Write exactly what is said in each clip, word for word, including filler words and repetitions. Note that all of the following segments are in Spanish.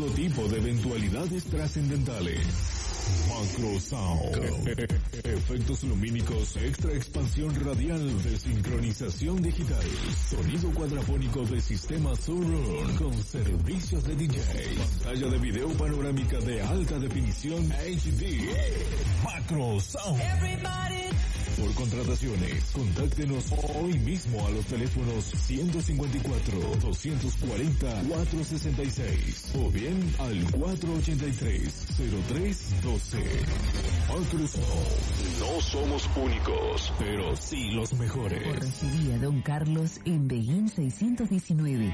todo tipo de eventualidades trascendentales. Macro Sound. Efectos lumínicos, extra expansión radial de sincronización digital. Sonido cuadrafónico de sistema Surround con servicios de D J. Pantalla de video panorámica de alta definición H D. Macro Sound. Por contrataciones, contáctenos hoy mismo a los teléfonos ciento cincuenta y cuatro, doscientos cuarenta, cuatrocientos sesenta y seis o bien al cuatrocientos ochenta y tres, cero tres doce. Microsoft. No somos únicos, pero sí los mejores. Forrajería Don Carlos en Beguín seiscientos diecinueve.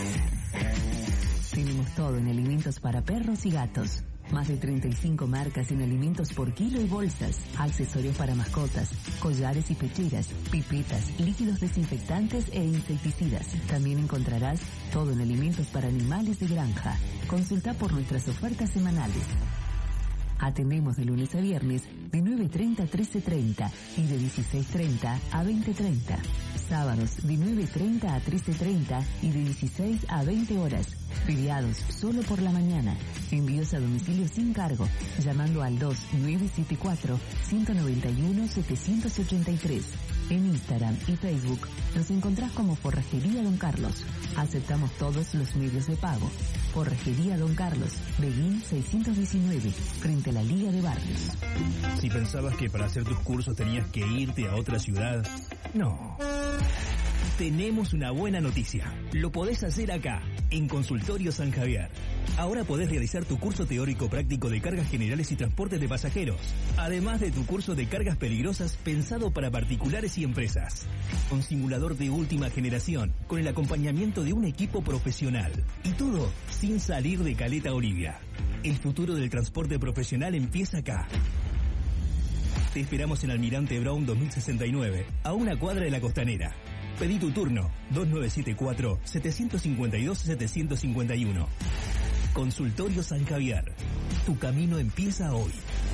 Tenemos todo en alimentos para perros y gatos. Más de treinta y cinco marcas en alimentos por kilo y bolsas, accesorios para mascotas, collares y pecheras, pipetas, líquidos desinfectantes e insecticidas. También encontrarás todo en alimentos para animales de granja. Consulta por nuestras ofertas semanales. Atendemos de lunes a viernes de nueve treinta a trece treinta y de dieciséis treinta a veinte treinta. Sábados de nueve treinta a trece treinta y de dieciséis a veinte horas. Feriados solo por la mañana. Envíos a domicilio sin cargo, llamando al dos nueve siete cuatro, uno nueve uno, siete ocho tres. En Instagram y Facebook nos encontrás como Forrajería Don Carlos. Aceptamos todos los medios de pago. Forrajería Don Carlos, Beguín seiscientos diecinueve, frente a la Liga de Barrios. Si pensabas que para hacer tus cursos tenías que irte a otra ciudad, no. Tenemos una buena noticia. Lo podés hacer acá, en Consultorio San Javier. Ahora podés realizar tu curso teórico práctico de cargas generales y transporte de pasajeros, además de tu curso de cargas peligrosas pensado para particulares y empresas. Con simulador de última generación, con el acompañamiento de un equipo profesional. Y todo sin salir de Caleta Olivia. El futuro del transporte profesional empieza acá. Te esperamos en Almirante Brown dos mil sesenta y nueve, a una cuadra de la Costanera. Pedí tu turno, dos nueve siete cuatro, siete cinco dos, siete cinco uno. Consultorio San Javier. Tu camino empieza hoy.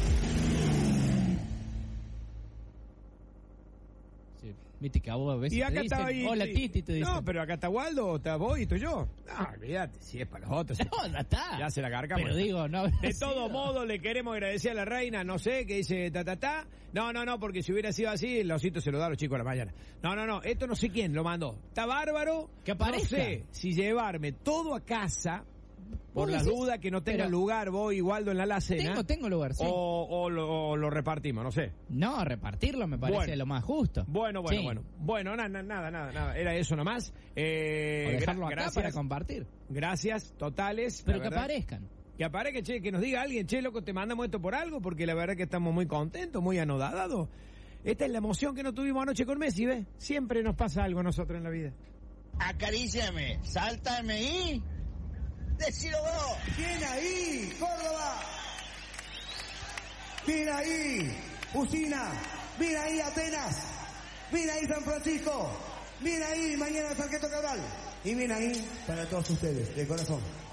Sí, viste que a vos a veces y acá te dicen, está ahí, hola Titi, te dicen. No, pero acá está Waldo, está vos y estoy yo. No, olvídate, si es para los otros. No, ya está. Ya se la cargamos. Pero digo, no. De todo modo, le queremos agradecer a la reina, no sé, que dice ta ta ta. No, no, no, porque si hubiera sido así, el osito se lo da a los chicos a la mañana. No, no, no, esto no sé quién lo mandó. Está bárbaro. Que aparezca. No sé si llevarme todo a casa, por las decís? dudas que no tenga Pero lugar vos y Waldo en la alacena. Tengo, tengo lugar, sí. O, o, lo, o lo repartimos, no sé. No, repartirlo me parece Bueno. lo más justo. Bueno, bueno, Sí. bueno. Bueno, nada, nada, nada, nada. Era eso nomás. Eh, O dejarlo gra- acá gracias. para compartir. Gracias, totales. Pero la que verdad. aparezcan. Que aparezca, che, que nos diga alguien, che, loco, te mandamos esto por algo, porque la verdad que estamos muy contentos, muy anodados. Esta es la emoción que no tuvimos anoche con Messi, ¿ves? Siempre nos pasa algo a nosotros en la vida. Acaríciame, sáltame y... ¡Decilo vos! Bien ahí, Córdoba. Bien ahí, Usina. Bien ahí, Atenas. Bien ahí, San Francisco. Bien ahí, mañana Sarqueto Cabral. Y bien ahí, para todos ustedes, de corazón.